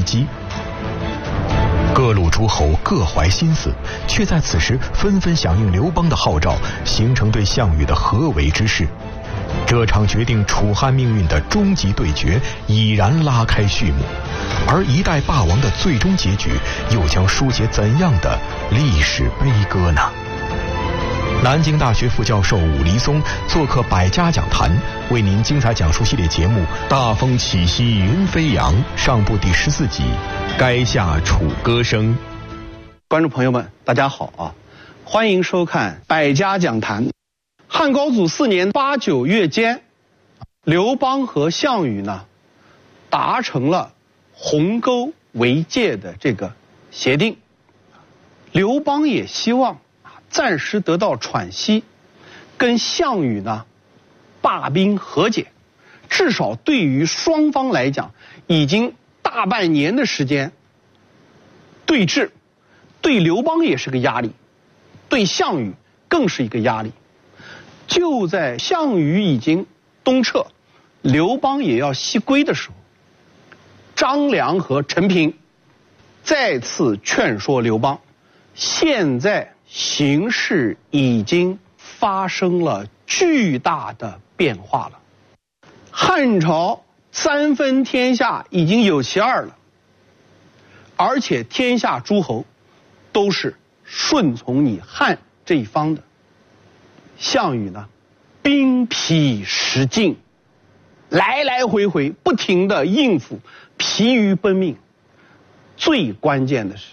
击。各路诸侯各怀心思，却在此时纷纷响应刘邦的号召，形成对项羽的合围之势。这场决定楚汉命运的终极对决已然拉开序幕，而一代霸王的最终结局又将书写怎样的历史悲歌呢？南京大学副教授武黎松做客百家讲坛，为您精彩讲述系列节目《大风起兮云飞扬》上部第14集《垓下楚歌声》。 观众朋友们，大家好啊！欢迎收看百家讲坛。汉高祖4年8、9月间，刘邦和项羽呢达成了鸿沟为界的这个协定。刘邦也希望暂时得到喘息，跟项羽呢罢兵和解，至少对于双方来讲，已经大半年的时间对峙，对刘邦也是个压力，对项羽更是一个压力。就在项羽已经东撤，刘邦也要西归的时候，张良和陈平再次劝说刘邦，现在形势已经发生了巨大的变化了。汉朝3分天下已经有其2了，而且天下诸侯都是顺从你汉这一方的。项羽呢，兵疲食尽，来来回回不停地应付，疲于奔命。最关键的是，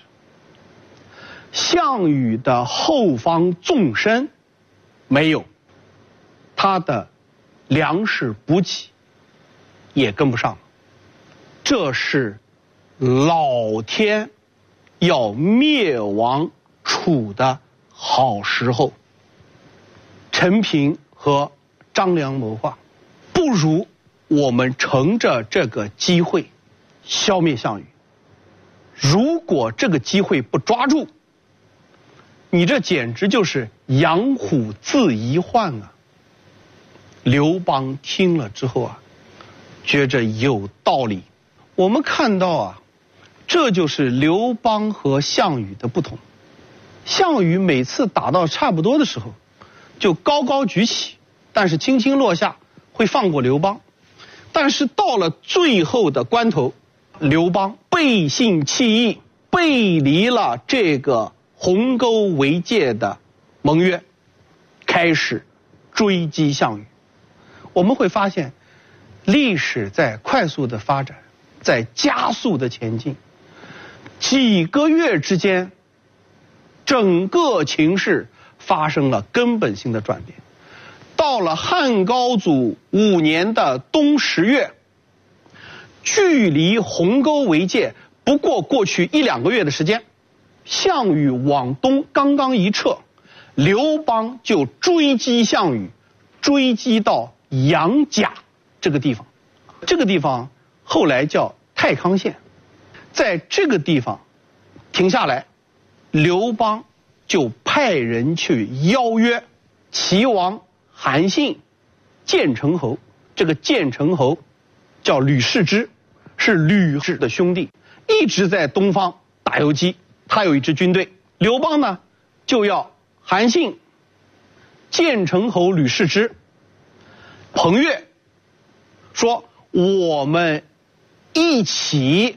项羽的后方纵深没有，他的粮食补给也跟不上，这是老天要灭亡楚的好时候。陈平和张良谋划，不如我们乘着这个机会消灭项羽。如果这个机会不抓住，你这简直就是养虎自遗患啊！刘邦听了之后啊，觉着有道理。我们看到啊，这就是刘邦和项羽的不同。项羽每次打到差不多的时候，就高高举起，但是轻轻落下，会放过刘邦。但是到了最后的关头，刘邦背信弃义，背离了这个鸿沟为界的盟约，开始追击项羽。我们会发现，历史在快速的发展，在加速的前进。几个月之间，整个情势发生了根本性的转变。到了汉高祖5年的冬10月，距离鸿沟为界不过过去1、2个月的时间，项羽往东刚刚一撤，刘邦就追击项羽，追击到杨贾这个地方。这个地方后来叫太康县。在这个地方停下来，刘邦就派人去邀约齐王韩信、建成侯。这个建成侯叫吕氏之，是吕氏的兄弟，一直在东方打游击。他有一支军队，刘邦呢就要韩信、建成侯吕氏之、彭越，说我们一起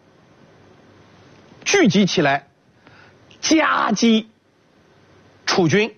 聚集起来夹击楚军。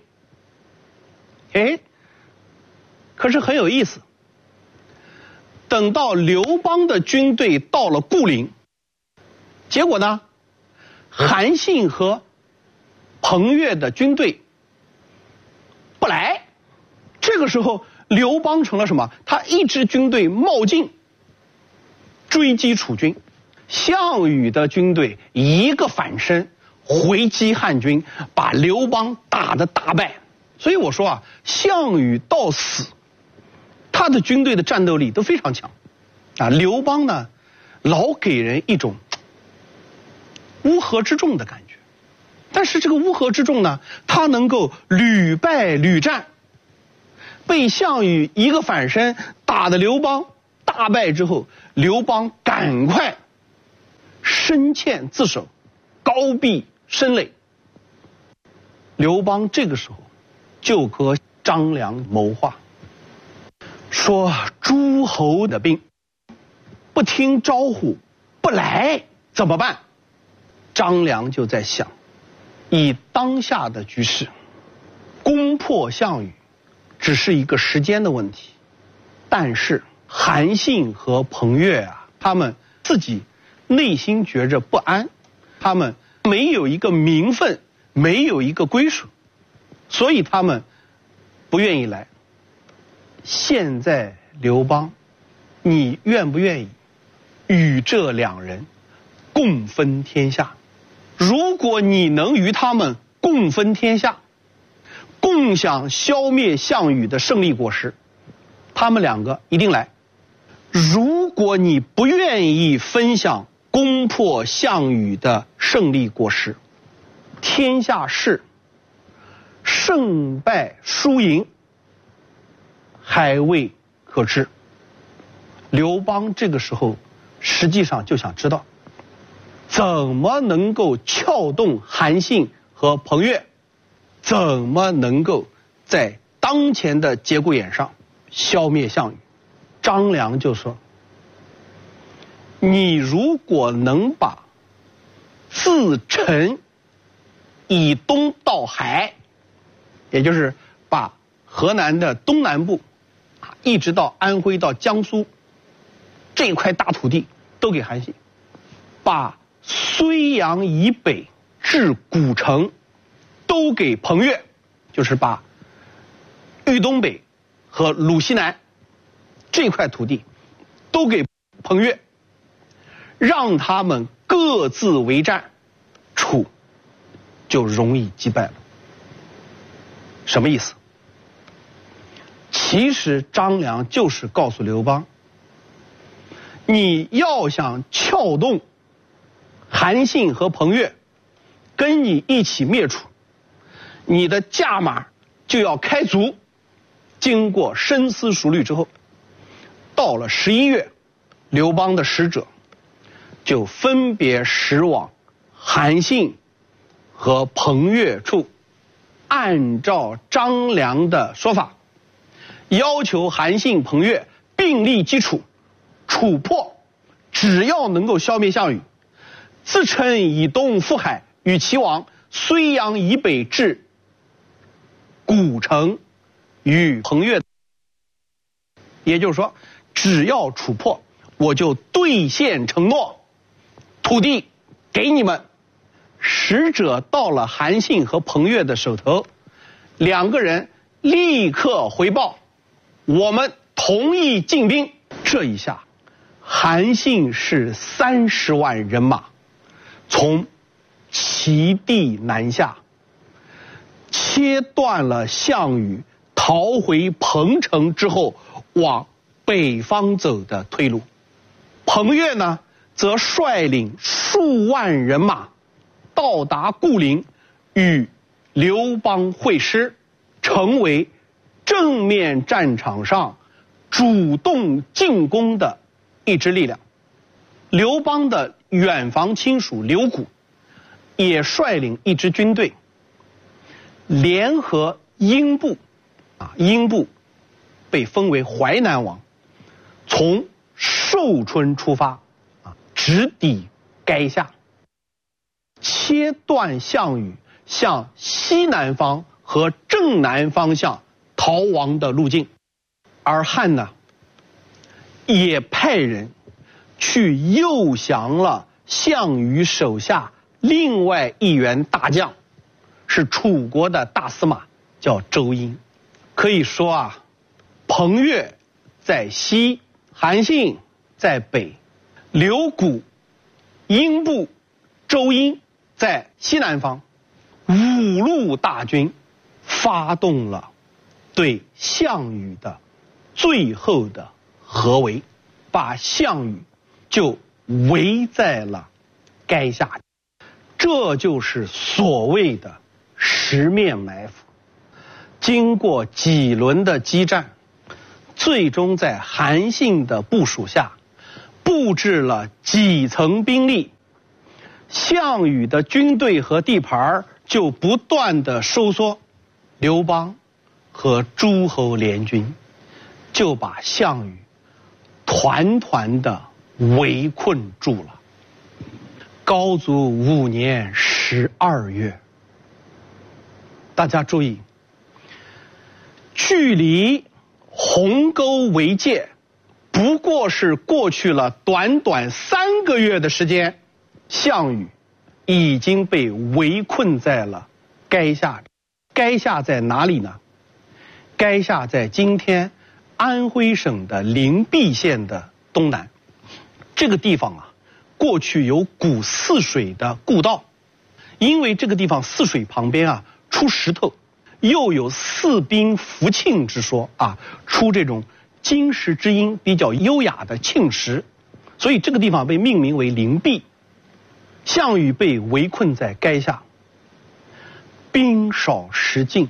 可是很有意思，等到刘邦的军队到了固陵，结果呢，韩信和彭越的军队不来。这个时候刘邦成了什么？他一支军队冒进追击楚军，项羽的军队一个反身回击汉军，把刘邦打得大败。所以我说啊，项羽到死，他的军队的战斗力都非常强啊。刘邦呢，老给人一种乌合之众的感觉，但是这个乌合之众呢，他能够屡败屡战，被项羽一个反身打得刘邦大败之后，刘邦赶快深堑自守，高壁深垒。刘邦这个时候就和张良谋划，说诸侯的兵不听招呼不来怎么办？张良就在想，以当下的局势，攻破项羽只是一个时间的问题。但是韩信和彭越啊，他们自己内心觉着不安，他们没有一个名分，没有一个归属，所以他们不愿意来。现在刘邦，你愿不愿意与这两人共分天下？如果你能与他们共分天下，共享消灭项羽的胜利果实，他们两个一定来。如果你不愿意分享攻破项羽的胜利果实，天下事胜败输赢还未可知。刘邦这个时候实际上就想知道，怎么能够撬动韩信和彭越，怎么能够在当前的节骨眼上消灭项羽。张良就说，你如果能把自陈以东到海，也就是把河南的东南部一直到安徽到江苏这一块大土地都给韩信，把睢阳以北至古城都给彭越，就是把豫东北和鲁西南这块土地都给彭越，让他们各自为战，楚就容易击败了。什么意思？其实张良就是告诉刘邦，你要想撬动韩信和彭越跟你一起灭楚，你的价码就要开足。经过深思熟虑之后，到了11月，刘邦的使者就分别驶往韩信和彭越处，按照张良的说法，要求韩信、彭越并力击楚，楚破，只要能够消灭项羽，自陈以东赴海，与齐王睢阳以北至古城与彭越。也就是说，只要楚破，我就兑现承诺，土地给你们。使者到了韩信和彭越的手头，两个人立刻回报，我们同意进兵。这一下，韩信是30万人马从齐地南下，切断了项羽逃回彭城之后往北方走的退路。彭越呢，则率领数万人马到达固陵，与刘邦会师，成为正面战场上主动进攻的一支力量。刘邦的远房亲属刘祜也率领一支军队，联合英布，英布被封为淮南王，从寿春出发，直抵垓下，切断项羽向西南方和正南方向逃亡的路径。而汉呢，也派人去诱降了项羽手下另外一员大将，是楚国的大司马，叫周婴。可以说啊，彭越在西，韩信在北，刘祜、英布、周婴在西南方，5路大军发动了对项羽的最后的合围，把项羽就围在了垓下。这就是所谓的十面埋伏。经过几轮的激战，最终在韩信的部署下，布置了几层兵力， 项羽的军队和地盘就不断的收缩，刘邦和诸侯联军就把项羽团团的围困住了。高祖5年12月，大家注意，距离鸿沟为界不过是过去了短短3个月的时间，项羽已经被围困在了垓下。垓下在哪里呢？垓下在今天安徽省的灵璧县的东南。这个地方啊，过去有古泗水的故道，因为这个地方泗水旁边啊出石头，又有四兵符磬之说啊，出这种金石之音比较优雅的磬石，所以这个地方被命名为灵璧。项羽被围困在垓下，兵少食尽，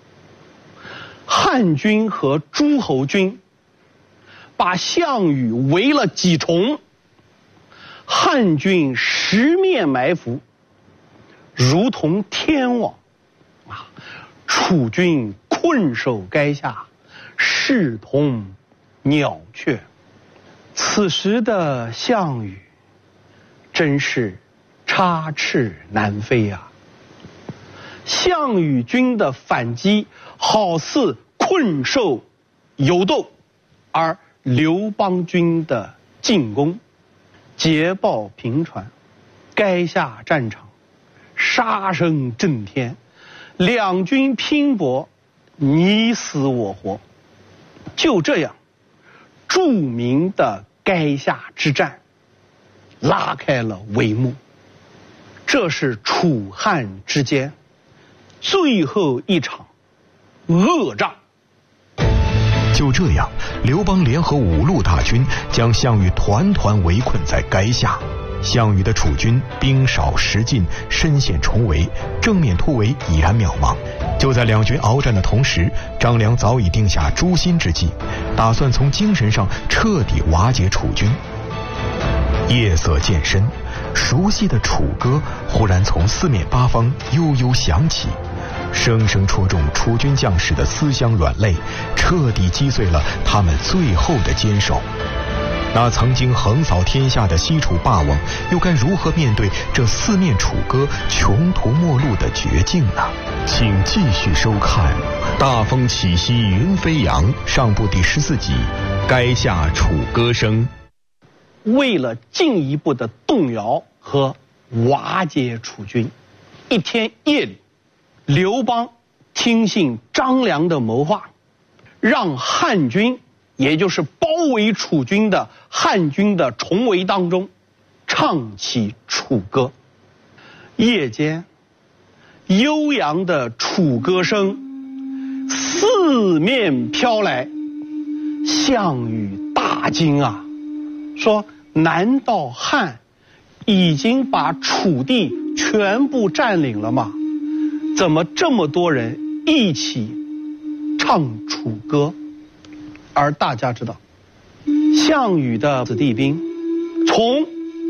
汉军和诸侯军把项羽围了几重，汉军十面埋伏，如同天网啊！楚军困守垓下，视同鸟雀。此时的项羽真是插翅难飞啊！项羽军的反击好似困兽犹斗，而刘邦军的进攻捷报频传，垓下战场杀声震天，两军拼搏，你死我活。就这样，著名的垓下之战拉开了帷幕。这是楚汉之间最后一场恶仗。 就这样，刘邦联合5路大军将项羽团团围困在垓下。项羽的楚军兵少食尽，身陷重围，正面突围已然渺茫。就在两军鏖战的同时，张良早已定下诛心之计，打算从精神上彻底瓦解楚军。夜色渐深，熟悉的楚歌忽然从四面八方悠悠响起，生生戳中楚军将士的思乡软肋，彻底击碎了他们最后的坚守。那曾经横扫天下的西楚霸王，又该如何面对这四面楚歌穷途末路的绝境呢？请继续收看《大风起兮云飞扬》上部第14集《垓下楚歌声》。 为了进一步的动摇和瓦解楚军，一天夜里，刘邦听信张良的谋划，让汉军，也就是包围楚军的汉军的重围当中，唱起楚歌。夜间，悠扬的楚歌声四面飘来，项羽大惊啊，说：难道汉已经把楚地全部占领了吗？怎么这么多人一起唱楚歌？而大家知道，项羽的子弟兵从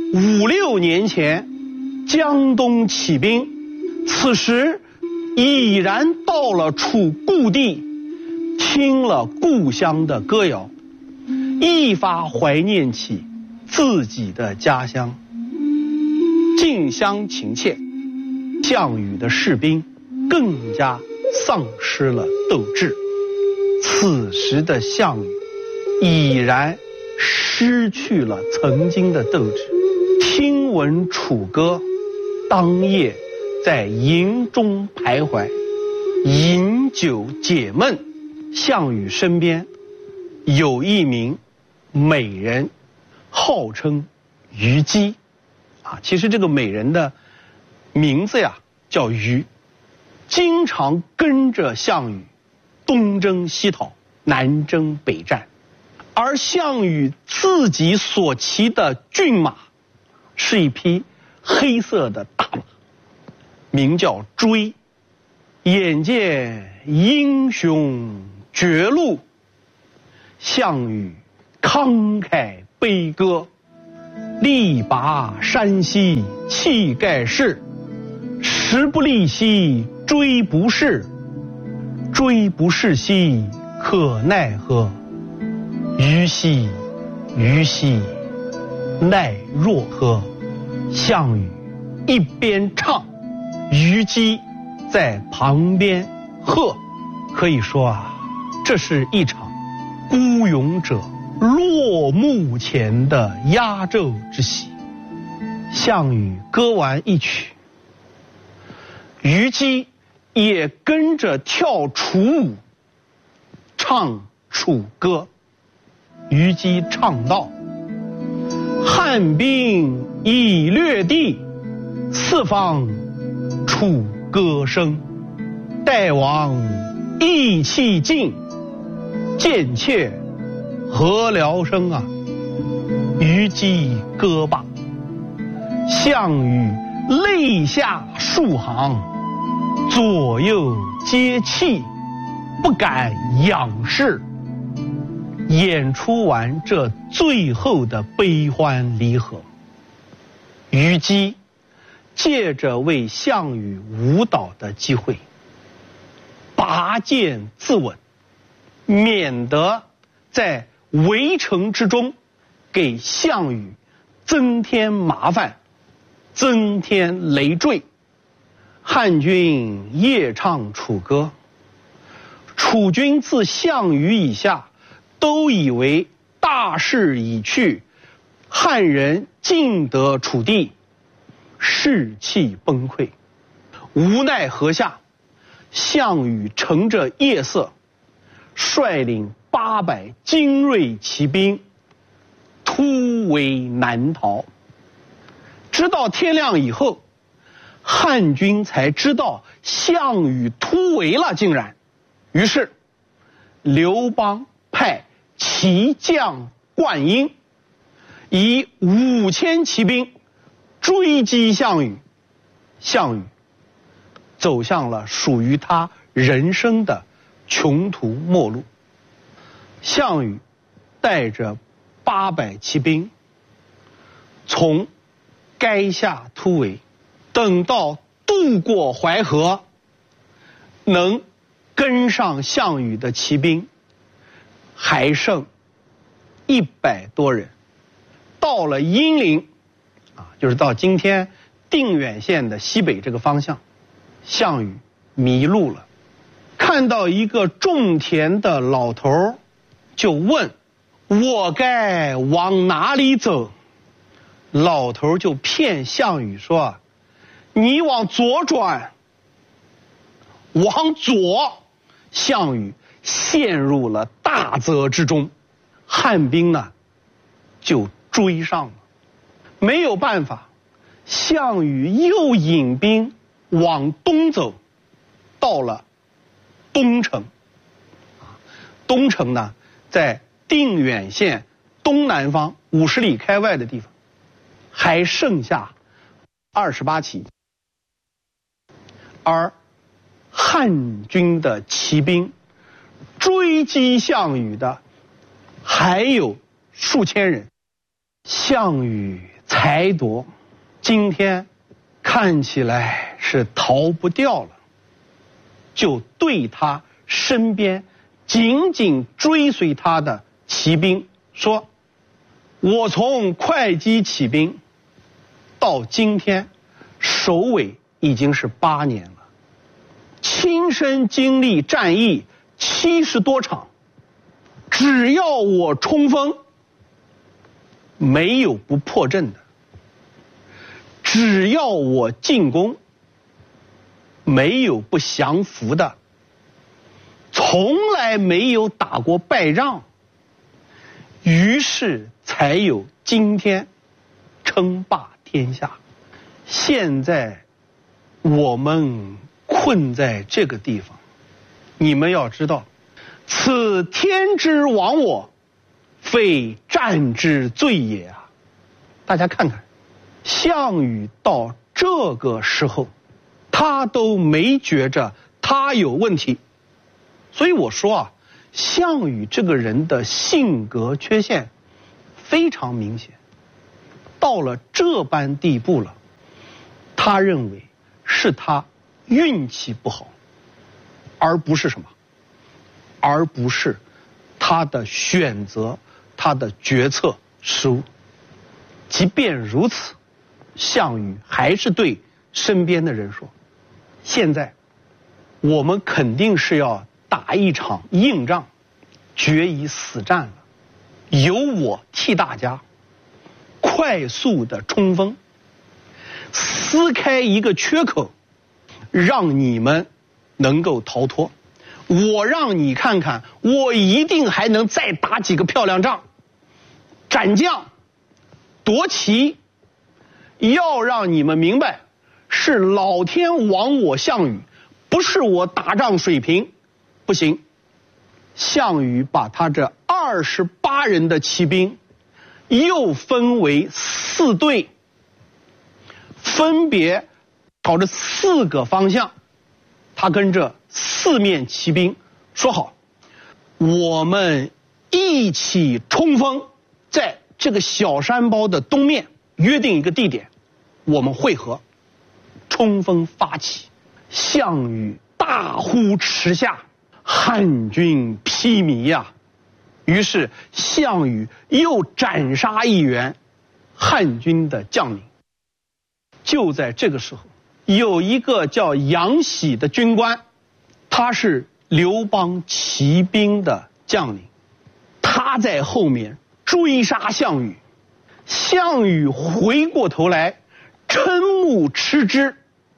5、6年前江东起兵，此时已然到了楚故地，听了故乡的歌谣，一发怀念起自己的家乡，近乡情怯。项羽的士兵更加丧失了斗志。此时的项羽已然失去了曾经的斗志。听闻楚歌，当夜在营中徘徊，饮酒解闷。项羽身边有一名美人，号称虞姬啊。其实这个美人的名字呀叫虞，经常跟着项羽东征西讨，南征北战。而项羽自己所骑的骏马是一匹黑色的大马，名叫追。眼见英雄绝路，项羽慷慨悲歌， 力拔山兮气盖世，时不利兮骓不逝，骓不逝兮可奈何，虞兮虞兮奈若何。项羽一边唱，虞姬在旁边和。可以说啊，这是一场孤勇者落幕前的压轴之喜。项羽歌完一曲，虞姬也跟着跳楚舞，唱楚歌。虞姬唱道：汉兵已略地，四方楚歌声。代王意气尽，贱妾何聊生啊！虞姬歌罢，项羽泪下数行，左右皆泣，不敢仰视。演出完这最后的悲欢离合，虞姬借着为项羽舞蹈的机会，拔剑自刎，免得在围城之中给项羽增添麻烦，增添累赘。汉军夜唱楚歌，楚军自项羽以下都以为大势已去，汉人尽得楚地，士气崩溃。无奈何下，项羽乘着夜色，率领800精锐骑兵突围南逃。直到天亮以后，汉军才知道项羽突围了，竟然。于是刘邦派骑将灌婴以5000骑兵追击项羽，项羽走向了属于他人生的穷途末路。项羽带着800骑兵从垓下突围，等到渡过淮河，能跟上项羽的骑兵还剩100多人。到了阴陵就是到今天定远县的西北这个方向，项羽迷路了，看到一个种田的老头，就问我该往哪里走。老头就骗项羽说，你往左转。往左，项羽陷入了大泽之中，汉兵呢就追上了。没有办法，项羽又引兵往东走，到了东城。东城呢在定远县东南方50里开外的地方，还剩下28骑。而汉军的骑兵追击项羽的还有数千人。项羽才夺，今天看起来是逃不掉了，就对他身边紧紧追随他的骑兵说，我从会稽起兵到今天首尾已经是8年了，亲身经历战役70多场，只要我冲锋，没有不破阵的；只要我进攻，没有不降服的。从来没有打过败仗，于是才有今天称霸天下。现在我们困在这个地方，你们要知道，此天之亡我，非战之罪也啊！大家看看，项羽到这个时候，他都没觉着他有问题。所以我说项羽这个人的性格缺陷非常明显。 到了这般地步了，他认为是他运气不好，而不是什么，而不是他的选择，他的决策失误。即便如此，项羽还是对身边的人说，现在我们肯定是要打一场硬仗，决一死战了，由我替大家快速的冲锋，撕开一个缺口，让你们能够逃脱。我让你看看，我一定还能再打几个漂亮仗，斩将夺旗，要让你们明白，是老天亡我项羽，不是我打仗水平不行。项羽把他这28人的骑兵又分为4队，分别朝着4个方向，他跟这4面骑兵说好，我们一起冲锋，在这个小山包的东面约定一个地点，我们会合，冲锋发起。项羽大呼驰下，汉军披靡呀！于是项羽又斩杀一员汉军的将领。就在这个时候，有一个叫杨喜的军官，他是刘邦骑兵的将领，他在后面追杀项羽。项羽回过头来，瞠目吃之，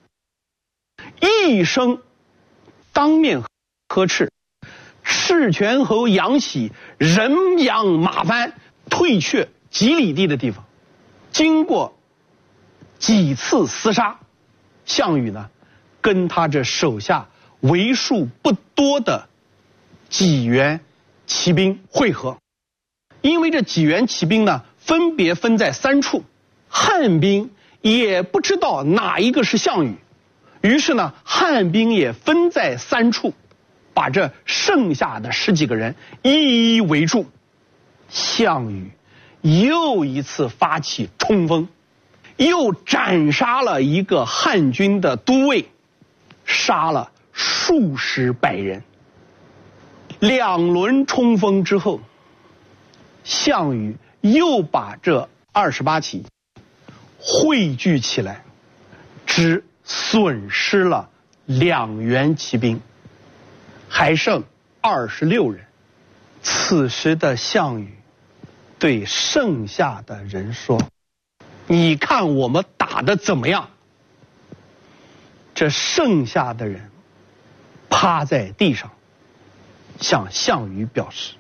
一声当面呵斥，赤泉侯杨喜人仰马翻，退却几里地的地方。经过几次厮杀，项羽呢跟他这手下为数不多的几员骑兵会合。因为这几员骑兵呢分别分在3处，汉兵也不知道哪一个是项羽，于是呢汉兵也分在3处，把这剩下的10几个人一一围住。项羽又一次发起冲锋，又斩杀了一个汉军的都尉，杀了数十百人。2轮冲锋之后，项羽又把这28骑汇聚起来，只损失了2员骑兵，还剩26人。此时的项羽对剩下的人说，你看我们打得怎么样？这剩下的人趴在地上，向项羽表示，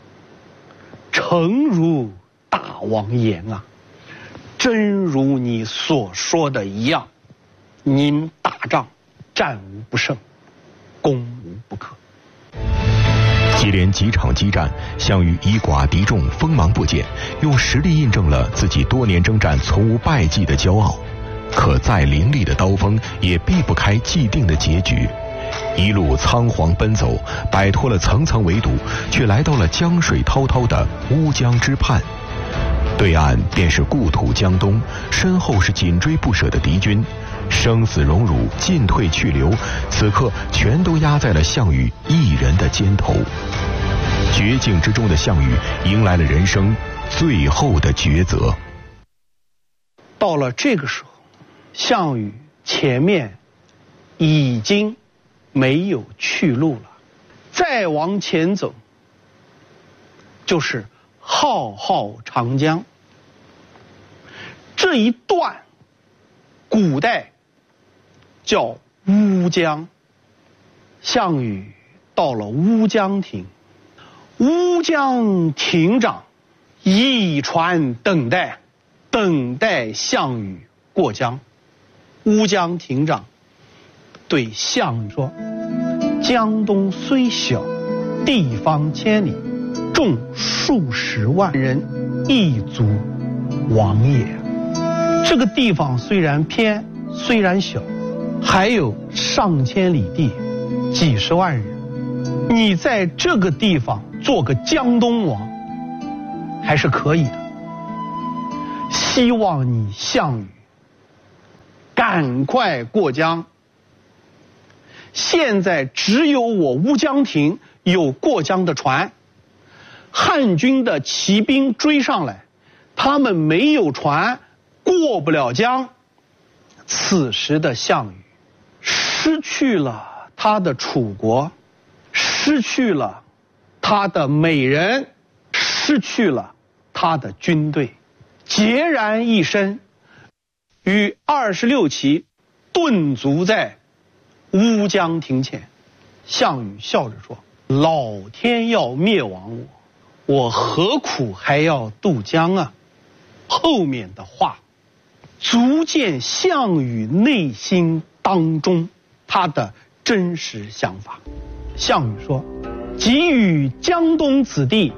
诚如大王言啊，真如你所说的一样，您打仗战无不胜，攻无不克。 接连几场激战，项羽以寡敌众，锋芒不减，用实力印证了自己多年征战从无败绩的骄傲。可再凌厉的刀锋也避不开既定的结局。一路仓皇奔走，摆脱了层层围堵，却来到了江水滔滔的乌江之畔。对岸便是故土江东，身后是紧追不舍的敌军，生死荣辱，进退去留，此刻全都压在了项羽一人的肩头。绝境之中的项羽迎来了人生最后的抉择。 到了这个时候，项羽前面已经没有去路了，再往前走就是浩浩长江。这一段古代叫乌江。项羽到了乌江亭，乌江亭长一船等待项羽过江。乌江亭长对项羽说，江东虽小，地方千里，众数十万人，一足往也。这个地方虽然偏，虽然小，还有上千里地，几十万人，你在这个地方做个江东王还是可以的。 希望你项羽赶快过江。现在只有我乌江亭有过江的船，汉军的骑兵追上来，他们没有船，过不了江。此时的项羽失去了他的楚国，失去了他的美人，失去了他的军队，孑然一身，与26骑顿足在乌江亭前。项羽笑着说：老天要灭亡我何苦还要渡江啊？后面的话足见项羽内心当中他的真实想法。项羽说：给予江东子弟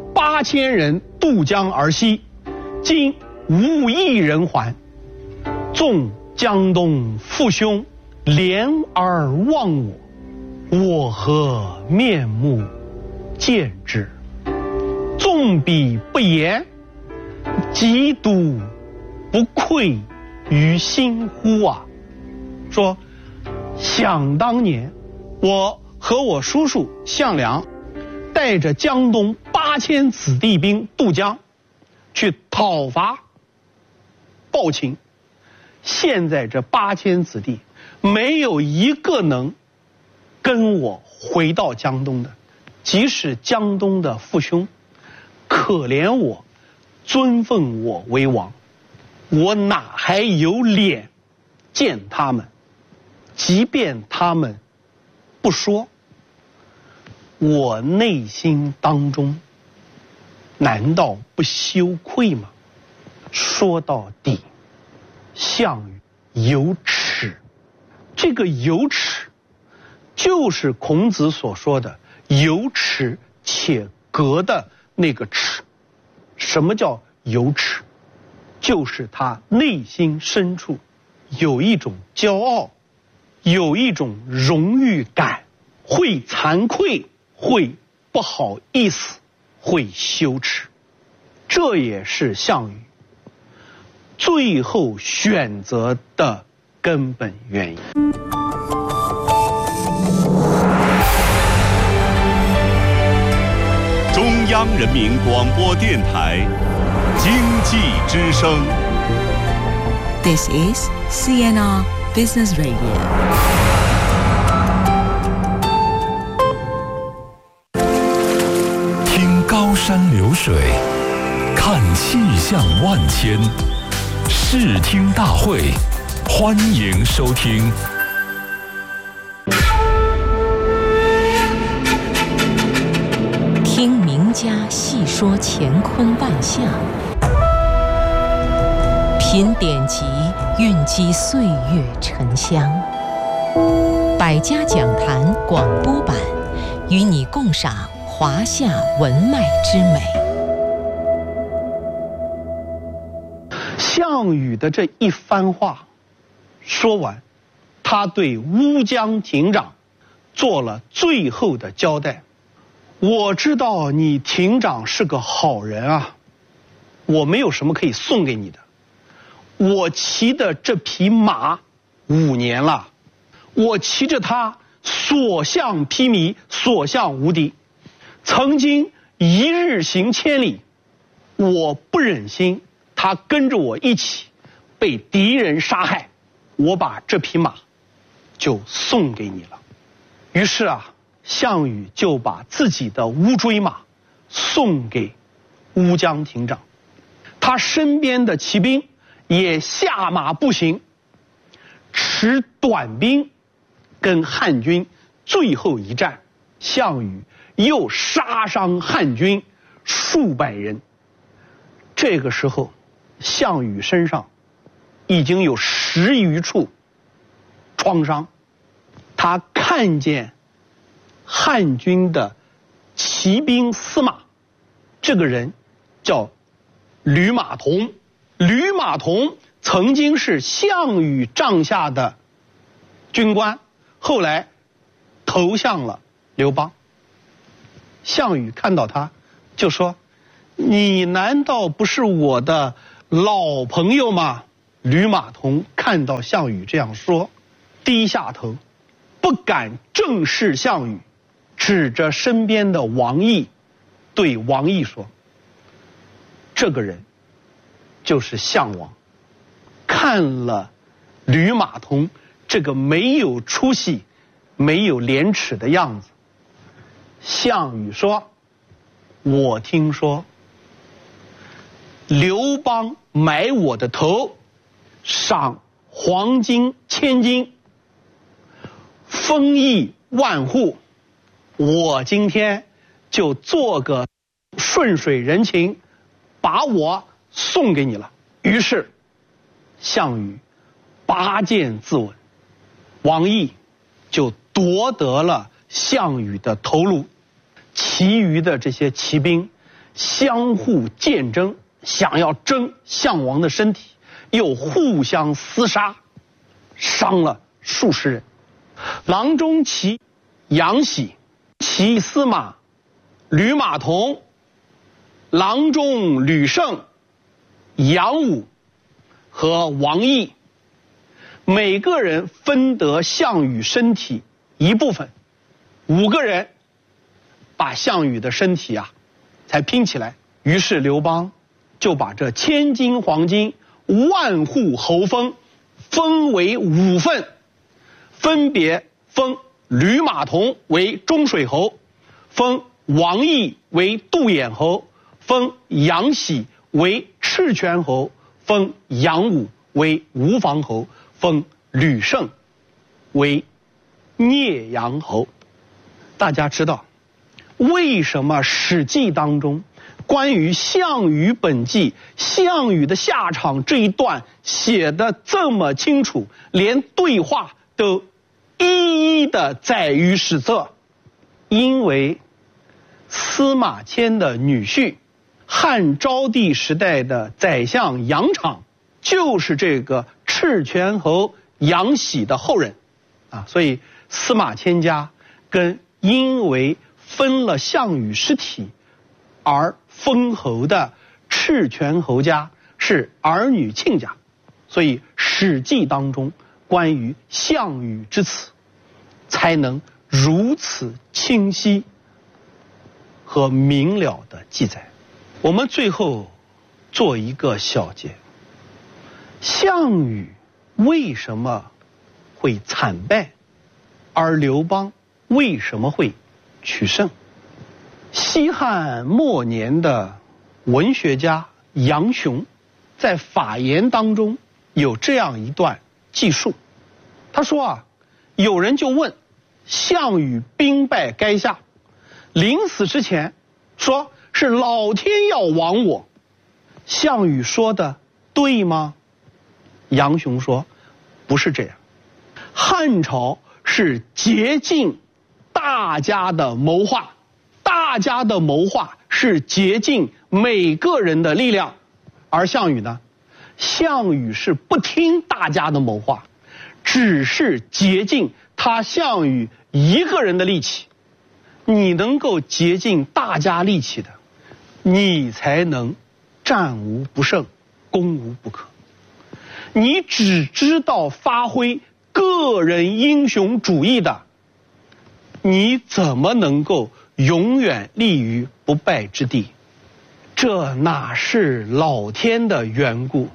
8000人渡江而西，今无一人还。纵江东父兄怜而忘我何面目见之？纵彼不言，极独不愧于心乎啊！说想当年我和我叔叔项梁带着江东8000子弟兵渡江去讨伐暴秦，现在这8000子弟没有一个能跟我回到江东的，即使江东的父兄可怜我，尊奉我为王，我哪还有脸见他们？即便他们不说，我内心当中难道不羞愧吗？说到底，项羽有耻。这个有耻就是孔子所说的有耻且格的那个耻。什么叫有耻？就是他内心深处有一种骄傲，有一种荣誉感，会惭愧，会不好意思，会羞耻。这也是项羽最后选择的根本原因。 中央人民广播电台经济之声。 This is CNR Business Radio. 听高山流水，看气象万千，视听大会，欢迎收听。 听名家细说乾坤万象，品典籍，蕴积岁月沉香。百家讲坛广播版，与你共赏华夏文脉之美。 项羽的这一番话说完，他对乌江亭长做了最后的交代。我知道你亭长是个好人啊，我没有什么可以送给你的。我骑的这匹马5年了，我骑着它所向披靡，所向无敌，曾经一日行千里，我不忍心他跟着我一起被敌人杀害，我把这匹马就送给你了。于是啊，项羽就把自己的乌骓马送给乌江亭长，他身边的骑兵也下马步行，持短兵跟汉军最后一战。项羽又杀伤汉军数百人。这个时候，项羽身上已经有10余处创伤。他看见汉军的骑兵司马，这个人叫吕马童。吕马童曾经是项羽帐下的军官，后来投向了刘邦。项羽看到他就说：你难道不是我的老朋友嘛。吕马童看到项羽这样说，低下头，不敢正视项羽，指着身边的王毅，对王毅说：“这个人就是项王。”看了吕马童这个没有出息、没有廉耻的样子，项羽说：“我听说刘邦买我的头，赏黄金1000斤，封邑万户，我今天就做个顺水人情，把我送给你了。”于是项羽拔剑自刎，王毅就夺得了项羽的头颅。其余的这些骑兵相互剑争，想要争项王的身体，又互相厮杀，伤了数十人。郎中骑杨喜、骑司马吕马童、郎中吕胜、杨武和王毅，每个人分得项羽身体一部分，5个人把项羽的身体才拼起来。于是刘邦就把这1000斤黄金、万户侯封分为5份，分别封吕马童为中水侯，封王毅为杜衍侯，封杨喜为赤泉侯，封杨武为吴房侯，封吕胜为聂阳侯。大家知道为什么《史记》当中关于项羽本纪、项羽的下场这一段写得这么清楚，连对话都一一的载于史册？因为司马迁的女婿，汉昭帝时代的宰相杨敞，就是这个赤泉侯杨喜的后人所以司马迁家跟因为分了项羽尸体而封侯的赤泉侯家是儿女亲家，所以《史记》当中关于项羽之死才能如此清晰和明了的记载。我们最后做一个小结，项羽为什么会惨败，而刘邦为什么会取胜？西汉末年的文学家杨雄在《法言》当中有这样一段记述，他说有人就问项羽兵败垓下，临死之前说是老天要亡我，项羽说的对吗？杨雄说不是这样，汉朝是竭尽大家的谋划，大家的谋划是竭尽每个人的力量，而项羽呢？项羽是不听大家的谋划，只是竭尽他项羽一个人的力气。你能够竭尽大家力气的，你才能战无不胜，攻无不克。你只知道发挥个人英雄主义的，你怎么能够永远立于不败之地？这哪是老天的缘故，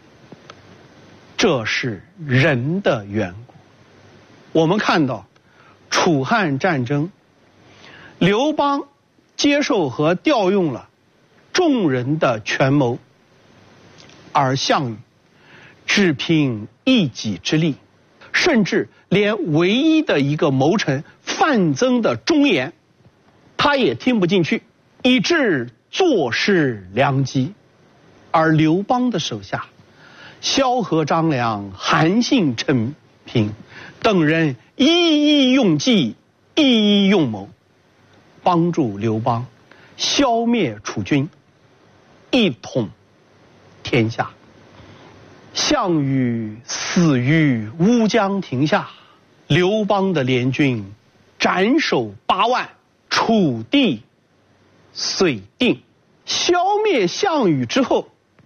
这是人的缘故。我们看到楚汉战争，刘邦接受和调用了众人的权谋，而项羽只凭一己之力，甚至连唯一的一个谋臣范增的忠言他也听不进去，以致坐失良机。而刘邦的手下萧何、张良、韩信、陈平等人一一用计，一一用谋，帮助刘邦消灭楚军，一统天下。项羽死于乌江亭下，刘邦的联军斩首8万，楚地遂定。消灭项羽之后，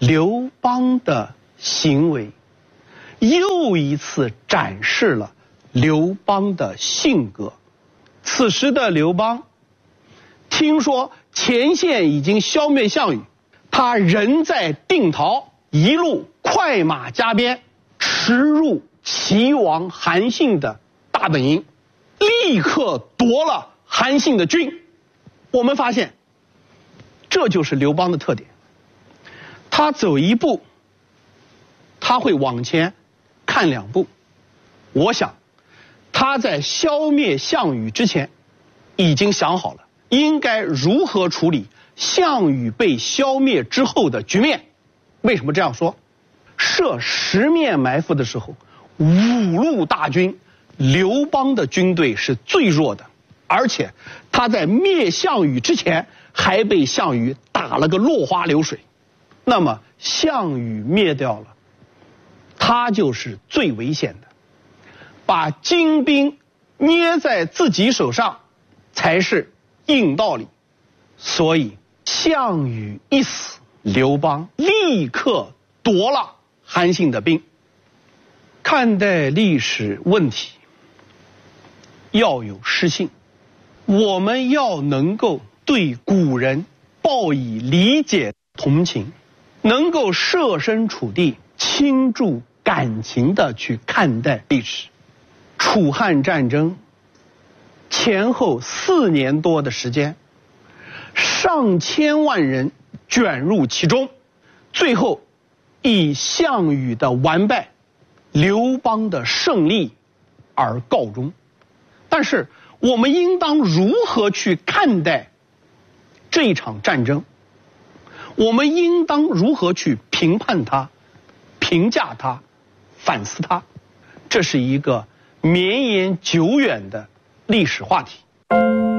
刘邦的行为又一次展示了刘邦的性格。此时的刘邦听说前线已经消灭项羽，他人在定陶，一路快马加鞭驰入齐王韩信的大本营，立刻夺了韩信的军。我们发现这就是刘邦的特点，他走一步他会往前看2步。我想他在消灭项羽之前已经想好了应该如何处理项羽被消灭之后的局面。为什么这样说？设10面埋伏的时候，5路大军，刘邦的军队是最弱的，而且他在灭项羽之前还被项羽打了个落花流水。那么项羽灭掉了，他就是最危险的，把精兵捏在自己手上才是硬道理。所以项羽一死，刘邦立刻夺了韩信的兵。看待历史问题要有诗性，我们要能够对古人报以理解同情，能够设身处地倾注感情的去看待历史。楚汉战争前后4年多的时间，上千万人卷入其中，最后以项羽的完败，刘邦的胜利而告终。但是我们应当如何去看待这一场战争？我们应当如何去评判它、评价它、反思它？这是一个绵延久远的历史话题。